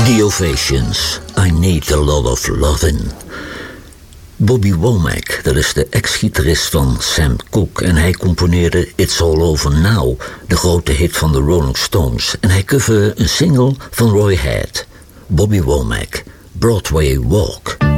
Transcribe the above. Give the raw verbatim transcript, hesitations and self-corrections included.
The Ovations, I Need a Lot of Lovin'. Bobby Womack, dat is de ex-gitarist van Sam Cooke en hij componeerde It's All Over Now, de grote hit van de Rolling Stones. En hij coverde een single van Roy Head. Bobby Womack, Broadway Walk.